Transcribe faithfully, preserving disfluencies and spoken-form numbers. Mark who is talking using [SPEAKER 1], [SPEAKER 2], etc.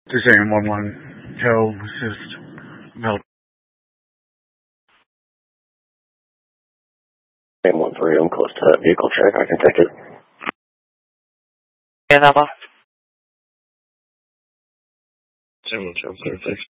[SPEAKER 1] This is one one. Joe, assist. Mel.
[SPEAKER 2] nine one three, I'm close to that vehicle check. I can take it.
[SPEAKER 3] Yeah, that one.
[SPEAKER 2] Seven, seven, thirty-six.